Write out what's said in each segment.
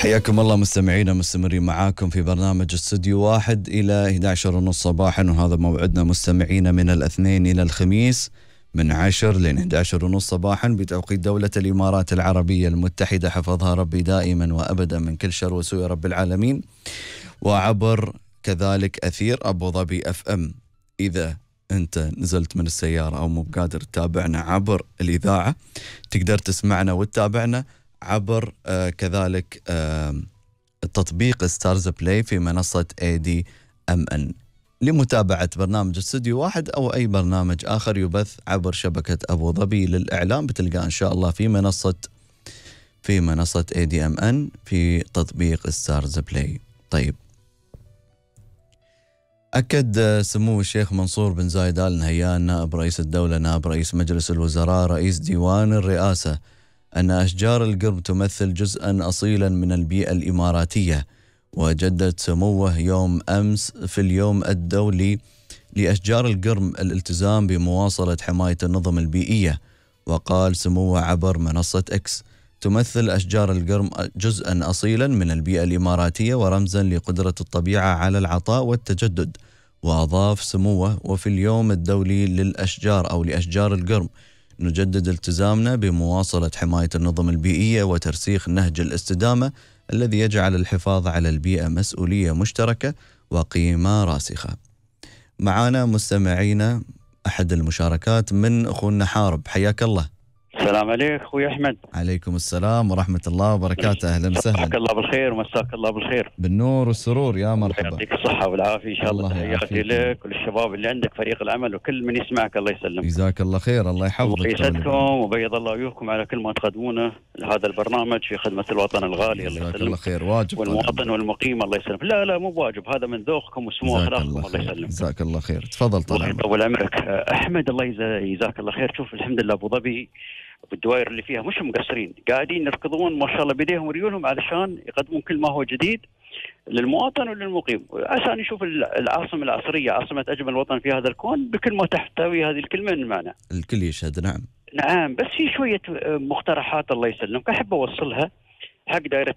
حياكم الله مستمعينا، مستمرين معاكم في برنامج استوديو 1 إلى 11:30 صباحا، وهذا موعدنا مستمعينا من الاثنين إلى الخميس من 10 ل 11:30 صباحا بتوقيت دولة الإمارات العربية المتحدة، حفظها ربي دائما وأبدا من كل شر وسوء رب العالمين. وعبر كذلك أثير أبو ظبي FM. إذا أنت نزلت من السيارة أو مو بقادر تتابعنا عبر الإذاعة، تقدر تسمعنا وتتابعنا عبر كذلك التطبيق ستارز بلاي في منصة ADMN لمتابعة برنامج استوديو 1 أو أي برنامج آخر يبث عبر شبكة أبو ظبي للإعلام. بتلقاه إن شاء الله في منصة ADMN في تطبيق ستارز بلاي. طيب، أكد سمو الشيخ منصور بن زايد آل نهيان نائب رئيس الدولة نائب رئيس مجلس الوزراء رئيس ديوان الرئاسة أن أشجار القرم تمثل جزءا أصيلا من البيئة الإماراتية. وجدد سموه يوم أمس في اليوم الدولي لأشجار القرم الالتزام بمواصلة حماية النظم البيئية. وقال سموه عبر منصة إكس: تمثل أشجار القرم جزءا أصيلا من البيئة الإماراتية ورمزا لقدرة الطبيعة على العطاء والتجدد. وأضاف سموه: وفي اليوم الدولي للأشجار أو لأشجار القرم نجدد التزامنا بمواصلة حماية النظم البيئية وترسيخ نهج الاستدامة الذي يجعل الحفاظ على البيئة مسؤولية مشتركة وقيمة راسخة. معنا مستمعينا أحد المشاركات من أخونا حارب. حياك الله. السلام عليك اخوي احمد. عليكم السلام ورحمة الله وبركاته. اهلا وسهلا. مساك الله بالخير ومساك الله بالخير. بالنور والسرور، يا مرحبا. يعطيك الصحة والعافية ان شاء الله. تحياتي لك وللشباب اللي عندك فريق العمل وكل من يسمعك، الله يسلمك. جزاك الله خير، الله يحفظك. الله يسعدكم وبيض الله وجوهكم على كل ما تقدمونه لهذا البرنامج في خدمة الوطن الغالي، الله يسلمك. جزاك الله خير. واجب والمواطن والمقيم، الله يسلمك. لا مو بواجب، هذا من ذوقكم وسمو اخلاقكم، الله يسلمك. جزاك الله خير. تفضل. الله يطول عمرك احمد. الله يجزاك الله خير. شوف الحمد لله ابو ظبي بالدوائر اللي فيها مش مقصرين، قاعدين يركضون ما شاء الله بيديهم وريولهم علشان يقدمون كل ما هو جديد للمواطن وللمقيم، عشان يشوف العاصمة العصرية عاصمة أجمل وطن في هذا الكون بكل ما تحتوي هذه الكلمة من معنى. الكل يشهد. نعم، بس في شوية مقترحات الله يسلمك أحب أوصلها حق دائرة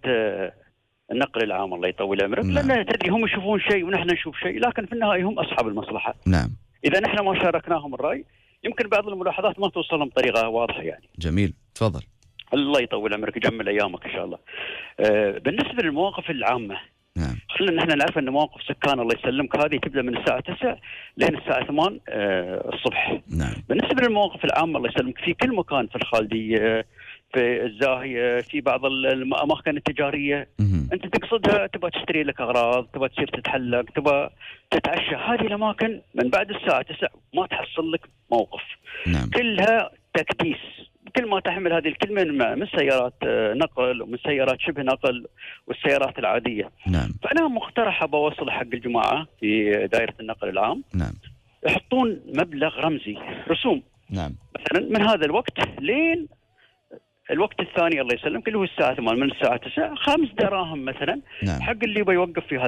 النقل العام، الله يطول عمرك. نعم. لأن تدري هم يشوفون شيء ونحن نشوف شيء، لكن في النهاية هم أصحاب المصلحة. نعم. إذا نحن ما شاركناهم الرأي يمكن بعض الملاحظات ما توصلهم بطريقة واضحة يعني. جميل، تفضل. الله يطول عمرك، يجمل ايامك ان شاء الله. بالنسبه للمواقف العامه، نعم، خلينا نحن نعرف ان مواقف سكان الله يسلمك هذه تبدا من الساعه 9 لين الساعه 8 الصبح. نعم. بالنسبه للمواقف العامه الله يسلمك في كل مكان، في الخالديه، في الزاهيه، في بعض الاماكن التجاريه، انت تقصدها تبغى تشتري لك اغراض، تبغى تصير تتحلق، تبغى تتعشى، هذه الاماكن من بعد الساعه 9 ما تحصل لك موقف. نعم. كلها تكديس، كل ما تحمل هذه الكلمة من سيارات نقل ومن سيارات شبه نقل والسيارات العادية. نعم. فأنا مقترح بوصل حق الجماعة في دائرة النقل العام. نعم. يحطون مبلغ رمزي رسوم. نعم. مثلا من هذا الوقت لين الوقت الثاني الله يسلمك اللي هو الساعة 8 من الساعة 9 5 دراهم مثلا. نعم. حق اللي يبغى يوقف في هذا